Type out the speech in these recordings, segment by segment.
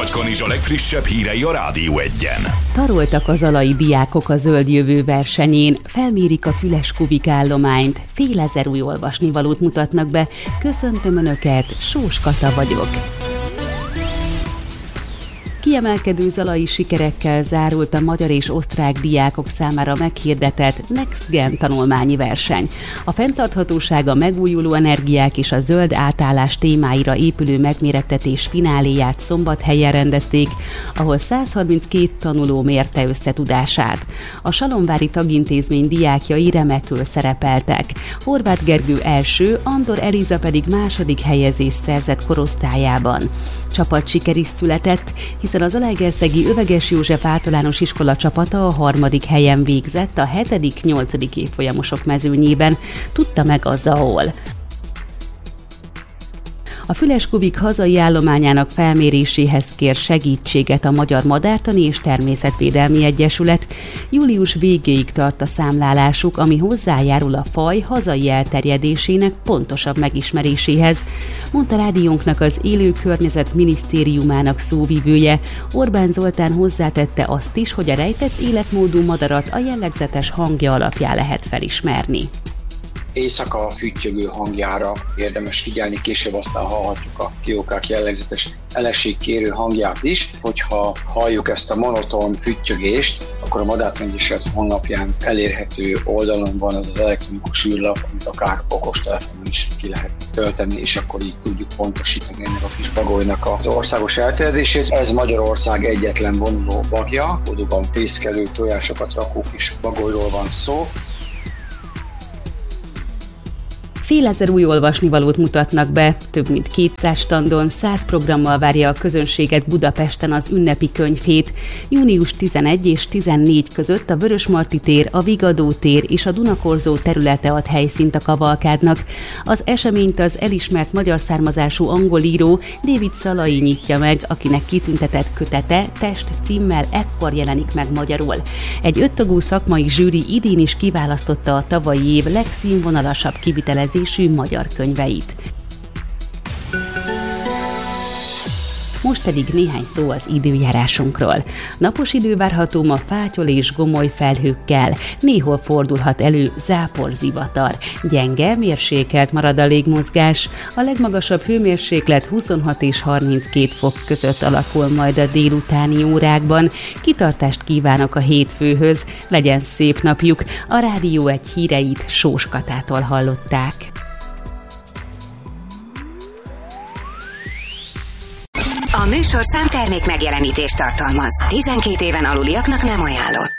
Kanizsa legfrissebb hírei a Rádió Egyen. Taroltak a zalai diákok a Zöld Jövő versenyén, felmérik a füles kubik állományt, fél ezer új olvasnivalót mutatnak be. Köszöntöm Önöket, Sós Kata vagyok. Kiemelkedő zalai sikerekkel zárult a magyar és osztrák diákok számára meghirdetett Next Gen tanulmányi verseny. A fenntarthatóság, a megújuló energiák és a zöld átállás témáira épülő megmérettetés fináléját Szombathelyen rendezték, ahol 132 tanuló mérte össze tudását. A salonvári tagintézmény diákjai remekül szerepeltek. Horváth Gergő első, Andor Eliza pedig második helyezést szerzett korosztályában. Csapatsiker is született, hiszen az zalaegerszegi Öveges József általános iskola csapata a 3. helyen végzett a 7.-8. évfolyamosok mezőnyében, tudta meg a ZAOL. A füles kubik hazai állományának felméréséhez kér segítséget a Magyar Madártani és Természetvédelmi Egyesület. Július végéig tart a számlálásuk, ami hozzájárul a faj hazai elterjedésének pontosabb megismeréséhez, mondta rádiónknak az Élő Környezet Minisztériumának szóvivője. Orbán Zoltán hozzátette azt is, hogy a rejtett életmódú madarat a jellegzetes hangja alapján lehet felismerni. Éjszaka füttyögő hangjára érdemes figyelni, később aztán hallhatjuk a fiókák jellegzetes eleségkérő hangját is. Hogyha halljuk ezt a monoton füttyögést, akkor a Madártani Egyesület honlapján elérhető oldalon van az elektronikus űrlap, amit akár okostelefonon is ki lehet tölteni, és akkor így tudjuk pontosítani ennek a kis bagolynak az országos elterjedését. Ez Magyarország egyetlen vonuló bagja, kódóban fészkelő, tojásokat rakó kis bagolyról van szó. Fél ezer új olvasnivalót mutatnak be, több mint 200 standon, 100 programmal várja a közönséget Budapesten az ünnepi könyvhét. Június 11 és 14 között a Vörösmarty tér, a Vigadó tér és a Dunakorzó területe ad helyszínt a kavalkádnak. Az eseményt az elismert magyar származású angol író David Szalai nyitja meg, akinek kitüntetett kötete Test címmel ekkor jelenik meg magyarul. Egy 5 tagú szakmai zsűri idén is kiválasztotta a tavalyi év legszínvonalasabb kivitelezését magyar könyveit. Most pedig néhány szó az időjárásunkról. Napos idő várható ma fátyol és gomoly felhőkkel, néhol fordulhat elő záporzivatar. Gyenge, mérsékelt marad a légmozgás, a legmagasabb hőmérséklet 26 és 32 fok között alakul majd a délutáni órákban. Kitartást kívánok a hétfőhöz, legyen szép napjuk. A Rádió Egy híreit Sós Katától hallották. A műsorszám termék megjelenítést tartalmaz. 12 éven aluliaknak nem ajánlott.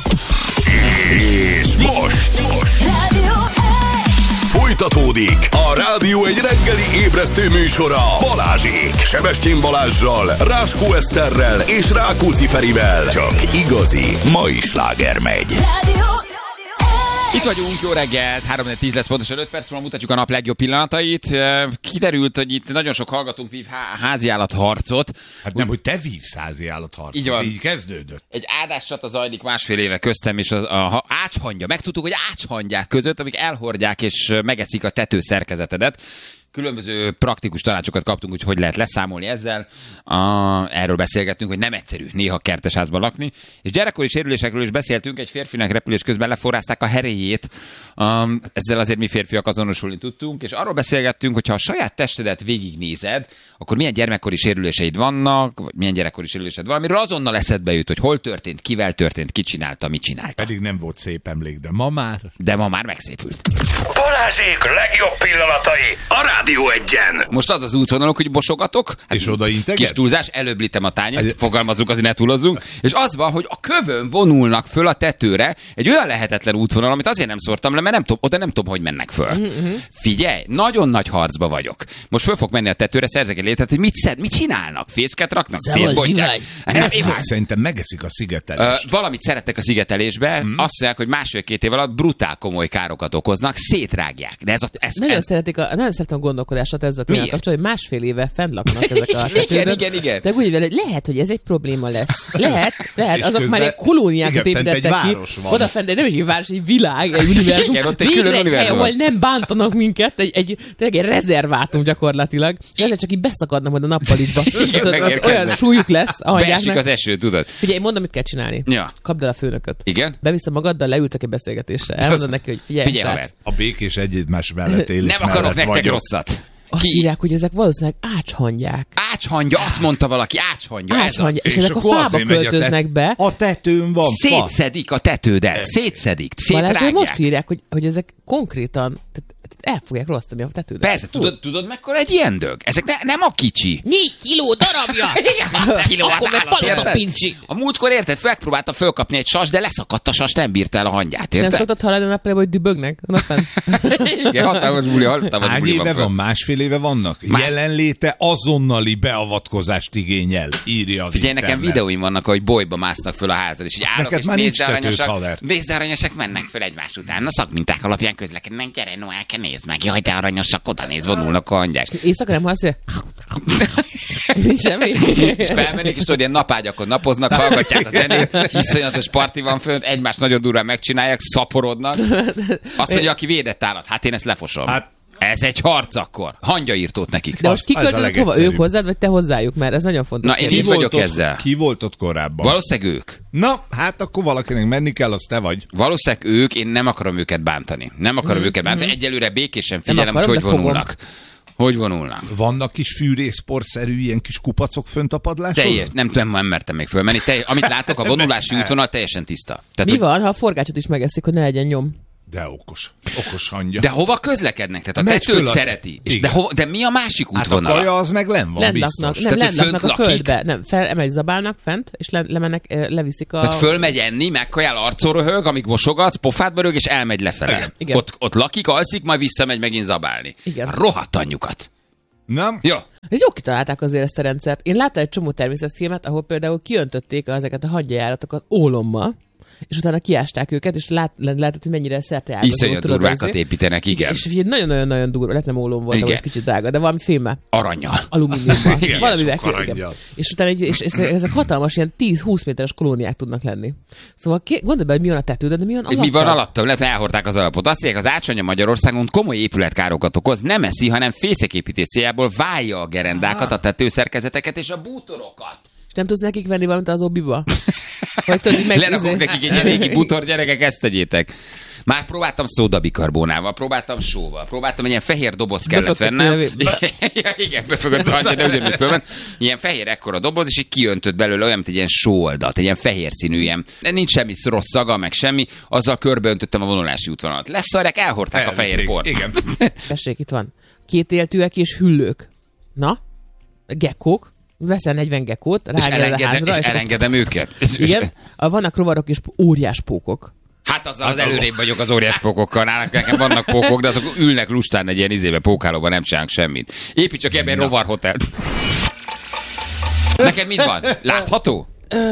És most Rádió folytatódik a Rádió Egy reggeli ébresztő műsora Balázsék. Sebestyén Balázssal, Ráskó Eszterrel és Rákóczi Ferivel. Csak igazi mai sláger megy. Rádió. Itt vagyunk, jó reggelt, 3-10 lesz pontosan 5 perc múlva mutatjuk a nap legjobb pillanatait. Kiderült, hogy itt nagyon sok hallgatónk vív háziállatharcot. Hát nem, hogy te vívsz háziállatharcot, így kezdődött. Egy áldáscsata zajlik másfél éve köztem és a ácshangya. Megtudtuk, hogy ácshangyák között, amik elhordják és megeszik a tetőszerkezetedet. Különböző praktikus tanácsokat kaptunk, hogy lehet leszámolni ezzel. Erről beszélgettünk, hogy nem egyszerű néha kertesházban lakni. És gyerekkori sérülésekről is beszéltünk, egy férfinek repülés közben leforrázták a heréjét. Ezzel azért mi férfiak azonosulni tudtunk. És arról beszélgettünk, hogy ha a saját testedet végignézed, akkor milyen gyermekkori sérüléseid vannak, vagy milyen gyerekkori sérülésed van, amiről azonnal eszedbe jut, hogy hol történt, kivel történt, ki csinálta, mit csinálta. Pedig nem volt szép emlék, de ma már megszépült. Balázsék legjobb pillanatai a Rádió Egyen. Most az útvonalok, hogy mosogatok. És oda integet? Kis túlzás, előbb littem a tányért, fogalmazunk, azért ne túlozzunk. És az van, hogy a kövön vonulnak föl a tetőre egy olyan lehetetlen útvonal, amit azért nem szórtam le, mert nem tudom, hogy mennek föl. Figyelj, nagyon nagy harcba vagyok. Most föl fog menni a tetőre, szerzek egy létet, hogy mit csinálnak? Fészket raknak? Szétbontják? Szerintem megeszik a szigetelést. Valamit szerettek a szigetelésbe, azt mondják, hogy 1,5-2 év alatt brutál komoly károkat okoznak, szétrágják. De Nagyon szeretem a gondolkodásat ezzel kapcsolatban, hogy másfél éve fenn laknak ezek a tetődön. Igen. De úgy vele, lehet, hogy ez egy probléma lesz. Lehet, azok már egy kolóniákat építettek ki. Oda fent nem egy város, egy világ, egy univerzum. Igen, ott egy külön univerzum. Ahol nem bántanak minket, egy rezervátum gyakorlatilag. És ezzel csak így beszakadnak majd a nappalitba. Olyan súlyuk lesz a hangyáknak. Beesik az eső, tudod. Figyelj, mondom, mit kell csinálni. Ja. Kapd el a főnököt. Igen? Beviszem magaddal, leültek egy beszélgetésre. Elmondod neki, hogy figyelj haver. A békés egymás mellett élés nem akarok nektek vagyok. rosszat. Azt írják, hogy ezek valószínűleg ácshangyák. Ácshangya, azt mondta valaki, ácshangya. Ácshangya, és ezek a fába költöznek be. A tetőn van fa. Szétszedik a tetődet, szétszedik, szétrágják. Most írják, hogy ezek konkrétan el fogják rossztani a tetődet. Persze, tudod mekkora egy ilyen dög? Ezek nem a kicsi. 4 kiló darabja! 4 kiló az állat, érted? A múltkor érted, megpróbálta fölkapni egy sas, de leszakadt a sas, nem bírta el a hangyát, érted? Nem szoktad hallani a nappalában, hogy dübögnek? Igen, hatalmas buli Hány éve van? Másfél éve vannak? Jelenléte azonnali beavatkozást igényel, írja az Figyelj, internet. nekem videóim vannak, hogy bolyba másznak föl a házal, és így állok, és nézzearanyosak mennek föl egymás után. A szakminták alapján közlekednek, gyere Noelke, nézd meg, jaj, de aranyosak, oda néz, vonulnak a hangyák. Éjszaka nem hasz, semmi. És felmennék, és tudod, ilyen napágyakon napoznak, hallgatják a zenét, iszonyatos parti van fönt, egymást nagyon durván megcsinálják, szaporodnak. Azt mondja, aki védett állat, hát én ezt lefosom. Ez egy harc akkor. Hangyaírtót nekik. De most kiköltözött hova? Ők hozzád, vagy te hozzájuk? Mert ez nagyon fontos. Na, én így vagyok ezzel. Ki volt ott korábban? Valószínűleg ők. Na, hát akkor valakinek menni kell, az te vagy. Valószínűleg ők, én nem akarom őket bántani. Nem akarom őket bántani. Egyelőre békésen figyelem, hogy vonulnak. Hogy vonulnak? Vannak kis fűrészporszerű ilyen kis kupacok fönt a padláson? Teljes, nem mertem még fölmenni. Amit látok, a vonulási útvonal teljesen tiszta. Tehát, mi van, ha a forgácsot is megeszik, hogy ne legyen nyom? De okos hangya. De hova közlekednek? Tehát a tetőt szereti. És de mi a másik útvonal? Hát a kaja az meg lenn van, biztos. Nem laknak a földbe. Nem, felemegy zabálnak fent, és lemennek, leviszik a... Tehát fölmegy enni, megkajál, arcon röhög, amíg mosogatsz, pofádba rög, és elmegy lefele. Igen. Ott lakik, alszik, majd visszamegy megint zabálni. Igen. Rohadt anyjukat. Nem? Jó. Ez jó kitalálták azért ezt a rendszert. Én láttam egy csomó természetfilmet, ahol például kiöntötték ezeket a hangyajáratokat ólommal, és utána kiásták őket, és lehetett, hogy mennyire szerteágazó. Iszonyat durvákat építenek, igen. És nagyon-nagyon durva, lehet nem ólom volt, ahol ez kicsit drága, de valami fémmel. Aranyjal. Alumíniummal. Valamivel igen. És utána és ezek hatalmas, ilyen 10-20 méteres kolóniák tudnak lenni. Szóval gondolj be, hogy mi van a tetődön, de mi van alatta? Mi van alatta? Lehet, hogy elhordták az alapot. Azt mondják, az ácsanya Magyarországon komoly épületkárokat okoz, nem eszi, hanem fészeképítés céljából válja a gerendákat, a tetőszerkezeteket és a bútorokat. És nem tudsz nekik venni valamit az obiba? Lerakok nekik egy régi bútor, gyerekek, ezt tegyétek. Már próbáltam szódabikarbónával, próbáltam sóval, próbáltam, egy ilyen fehér doboz kellett vennem. Igen, befögött a hangja, de ugyanúgy fölment. Ilyen fehér ekkora doboz, és így kiöntött belőle olyan, mint egy ilyen sóoldat, egy ilyen fehér színű ilyen. De nincs semmi rossz szaga, meg semmi. Azzal körbeöntöttem a vonulási útvonalat. Leszarják, elhordták a fehér port. Igen. Tessék, itt van. Kétéltőek és hüllők. Na? Gekkók. Veszel 40 gekkót, rágel a házra. És elengedem őket. Igen. Vannak rovarok és óriás pókok. Hát azzal az előrébb vagyok az óriás pókokkal. Nekem vannak pókok, de azok ülnek lustán egy ilyen izébe, pókálóban, nem csinálnak semmit. Építs ebben egy rovarhotelt. Neked mit van? Látható?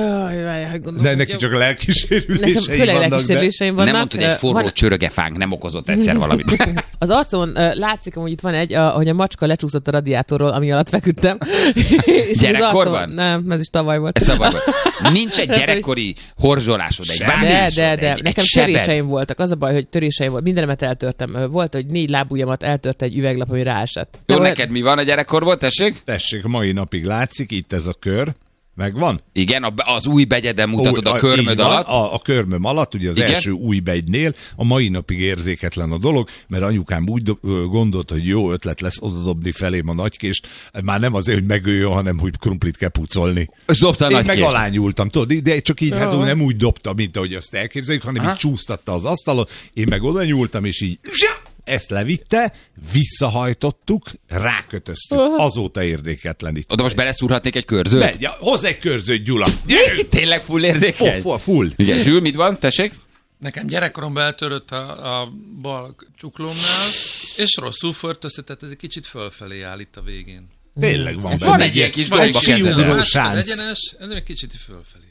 De neki csak a lelkisérülései vannak. Lelkisérüléseim vannak. Nem mondod, hogy egy forró csörögefánk nem okozott egyszer valamit. Az arcon látszik, hogy itt van hogy a macska lecsúszott a radiátorról, ami alatt feküdtem. Gyerekkorban? Nem, ez is tavaly volt. Ez tavaly volt. Nincs egy gyerekkori horzsolásod, egy vágásod, de nekem töréseim voltak. Az a baj, hogy töréseim volt. Mindenemet eltörtem. Volt, hogy 4 lábujjamat eltört egy üveglap, ami ráesett. Jó, neked mi van a gyerekkorból, tessék? Tessék, mai napig látszik, itt ez a kör. Megvan? Igen, az új begyeden mutatod a körmöd alatt. A körmöm alatt, ugye az első új begynél, a mai napig érzéketlen a dolog, mert anyukám úgy gondolt, hogy jó ötlet lesz odadobni felém a nagykést, már nem azért, hogy megöljön, hanem hogy krumplit kell pucolni. Én meg alányultam, tudod, de csak így hát nem úgy dobta, mint ahogy azt elképzeljük, hanem így csúsztatta az asztalon, én meg oda nyúltam, és így ezt levitte, visszahajtottuk, rákötöztük. Azóta érdeketlenít. Oda most beleszúrhatnék egy körzőt? Hozz egy körzőt, Gyula! Tényleg full érzékeny? Full. Igen, Zsül, mit van? Tessék? Nekem gyerekkoromban eltörött a bal csuklómnál, és rosszul föltözte, tehát ez egy kicsit fölfelé áll itt a végén. Tényleg van benne. Van egy ilyen kis dolog a kezedben. Ez egyenes, ez egy kicsit fölfelé.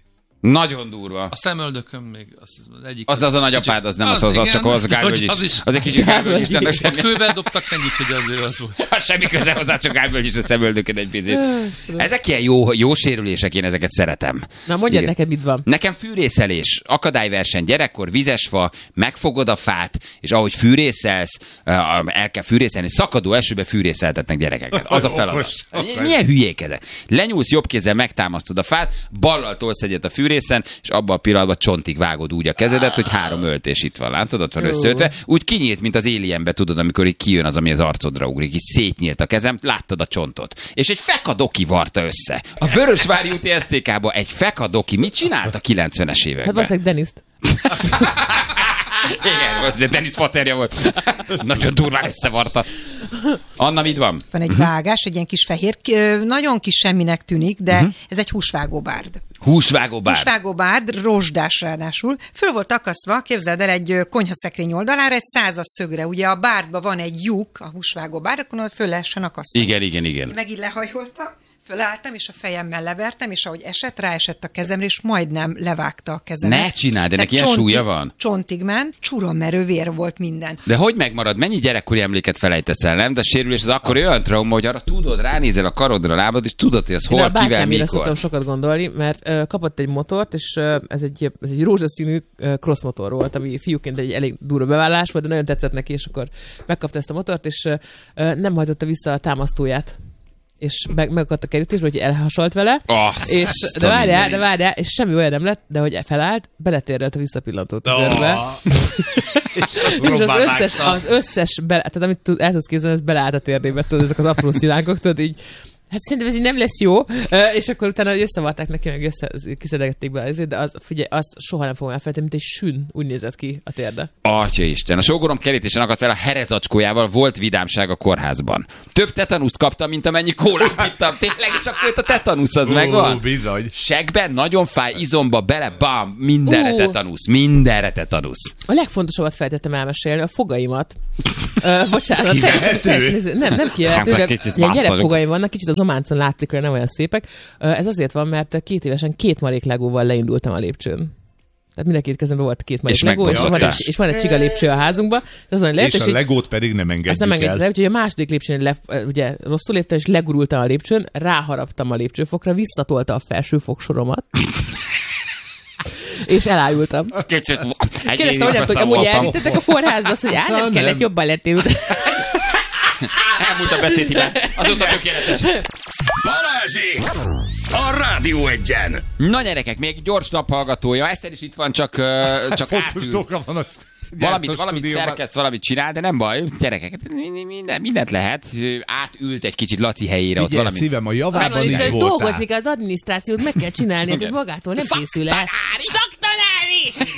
Nagyon durva. A szemöldököm még az egyik. Az a nagyapád, az nem az csak az Gálvölgyics. Az egy kicsit Gálvölgyics. Ott kővel dobtak, mennyit, hogy az ő az volt. Semmi köze hozzá, csak Gálvölgyics a szemöldökön egy picit. Ezek ilyen jó sérülések, én ezeket szeretem. Na mondjad neked, mit van? Nekem fűrészelés, akadályverseny, gyerekkor, vizesfa, megfogod a fát, és ahogy fűrészelsz, el kell fűrészelni, szakadó esőbe fűrészeltetnek gyerekeket. Az a feladat. Milyen hülyék ezek? Lenyúlsz jobb kézzel, megtámasztod a fát, ballal tolsz egyet a fűrészen, és abban a pillanatban csontig vágod úgy a kezedet, hogy 3 öltés itt van, látod, ott van összeötve. Úgy kinyílt, mint az Alienbe, tudod, amikor így kijön az, ami az arcodra ugrik, így szétnyílt a kezem, láttad a csontot. És egy fekadoki varta össze. A Vörösvári úti STK-ba egy fekadoki mit csinált a 90-es években? Hát valószínűleg Deniszt. Igen, az Denis faterja volt. Nagyon durván összevarta. Anna, mit van? Van egy vágás, egy ilyen kis fehér, nagyon kis semminek tűnik, de ez egy húsvágóbárd. Húsvágóbárd, rozsdás ráadásul. Föl volt akasztva, képzeld el, egy konyhaszekrény oldalára egy 100-as szögre. Ugye a bárdban van egy lyuk, a húsvágóbárd, akkor föl lehessen akasztani. Igen. Meg így lehajoltam. Fölálltam, és a fejemmel levertem, és ahogy esett, ráesett a kezemre, és majdnem levágta a kezemet. Ne csináld, ennek ilyen súlya van? Csontig ment, csurommerő vér volt minden. De hogy megmarad? Mennyi gyerekkori emléket felejtesz el, nem? De a sérülés az akkor olyan trauma, hogy arra tudod, ránézel a karodra, a lábad, és tudod, hogy az hol, kivel, mikor. Szoktam sokat gondolni, mert kapott egy motort, és ez egy rózsaszínű crossmotor volt, ami fiúként egy elég durva bevállalás volt, de nagyon tetszett neki, és akkor megkapta ezt a motort, és nem hajtotta vissza a támasztóját. És megakadt a kerítésbe, hogy elhasalt vele, de várjál, és semmi olyan nem lett, de hogy felállt, beletérrelt a visszapillantó tüdőrbe. És az összes tehát amit el tudsz képzelni, ez beleállt a térdébe, tudod, ezek az apró szilánkok, tudod, így, hát szerintem ez így nem lesz jó, és akkor utána összevarták neki, meg kiszedegették be azért, de figyelj, azt soha nem fogom elfelejteni, mint egy sün, úgy nézett ki a térde. Atyaisten, a sógorom kerítésen akadt fel a herezacskójával, volt vidámság a kórházban. Több tetanuszt kaptam, mint amennyi kólát ittam. Tényleg, és akkor itt a tetanusz az megvan. Bizony. Segben nagyon fáj, izomba bele, bam, mindenre tetanusz. A legfontosabbat feltettem elmesélni, a fogaimat. Bocsánat. Nem kijelentő, de ilyen gyerekfogaim vannak, kicsit az ománcon látszik, hogy nem olyan szépek. Ez azért van, mert 2 évesen 2 marék legóval leindultam a lépcsőn. Tehát mind a 2 kezemben volt 2 marék legó, és van egy csiga lépcső a házunkba. És a legót pedig nem engedjük el. Le, úgyhogy a második lépcsőn ugye rosszul léptem, és legurultam a lépcsőn, ráharaptam a lépcsőfokra, visszatolta a felső fogsoromat. És elájultam. Kérdeztem, hogy amúgy elvittetek a kórházba, azt mondja, nem kellett, jobban lettél. Elmúlt a beszédhibán. Azóta tökéletes. Balázsék! A Rádió Egyen! Na gyerekek, még gyors naphallgatója. Eszter is itt van, csak átül. Valamit szerkeszt, valamit csinál, de nem baj. Gyerekek, mindent lehet. Átült egy kicsit Laci helyére. Ott valami. Szívem, a javában így voltál. Dolgozni kell, az adminisztrációt meg kell csinálni, ez magától nem készül el. Szaktanári!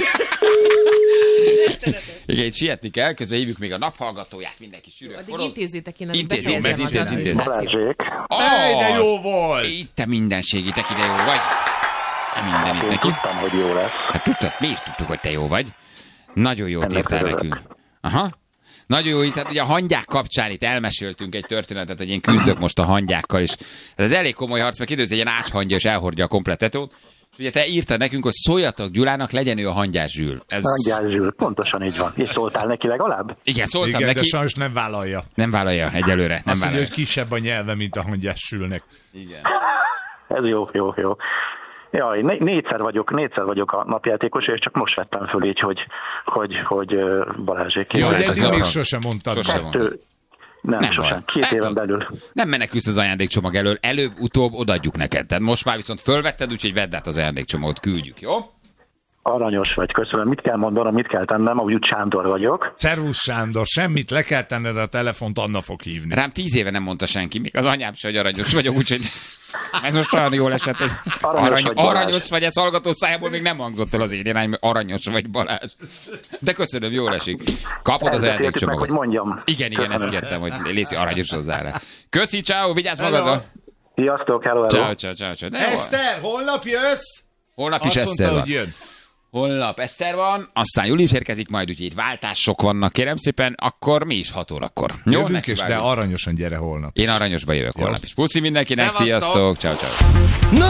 Igen, itt sietni kell, közben hívjuk még a naphallgatóját, mindenki sűrűen forog. Addig intézzétek én, hogy befejezem az adminisztrációt. De jó volt! Itt te mindenség, te ide jó vagy. Minden itt neki. Tudtam, hogy jó lesz. Hát tudtad, mi is tudtuk, hogy te jó vagy. Nagyon jót írtál nekünk. Aha. Nagyon jó, tehát ugye a hangyák kapcsán itt elmeséltünk egy történetet, hogy én küzdök most a hangyákkal, és ez elég komoly harc, mert időző egy ilyen ácshangya, és elhordja a komplet tetót. És ugye te írtad nekünk, hogy szóljatok Gyulának, legyen ő a Hangyás Zsül. Hangyás Zsül, pontosan így van. És szóltál neki legalább? Igen, szóltam neki. De sajnos nem vállalja. Nem vállalja egyelőre. Azt mondja, hogy kisebb a nyelve, mint a Hangyás Zsülnek. Igen. Ez jó. Jaj, négyszer vagyok a napjátékos, és csak most vettem föl így, hogy Balázsék. Ja, de eddig még sosem mondtad. Nem, sosem. 2 éven belül. Nem menekülsz az ajándékcsomag elől, előbb-utóbb odaadjuk neked. Tehát most már viszont fölvetted, úgyhogy vedd át az ajándékcsomagot, küldjük, jó? Aranyos vagy, köszönöm. Mit kell mondanom, mit kell tennem? Ahogy úgy Sándor vagyok. Szervusz Sándor, semmit, le kell tenned a telefont, Anna fog hívni. Rám 10 éve nem mondta senki, még az anyám se, hogy aranyos vagyok, úgyhogy ez most olyan jól esett. Ez aranyos vagy, ez hallgató szájából még nem hangzott el az én irányban, aranyos vagy Balázs. De köszönöm, jól esik. Kapod az ajándékcsomagot. Hogy mondjam. Igen, köszönöm. Ezt kértem, hogy léci aranyosozzál rá. Köszi, ciao, vigyázz magadra. Sziasztok, hello. Ciao. Eszter, holnap jössz? Holnap is Eszter van. Holnap Eszter van, aztán Júli is érkezik majd, úgyhogy váltások vannak, kérem szépen, akkor mi is 6 órakor. Jövünk, és de aranyosan gyere holnap. Én aranyosba jövök holnap is. Puszi mindenkinek, sziasztok, ciao. Na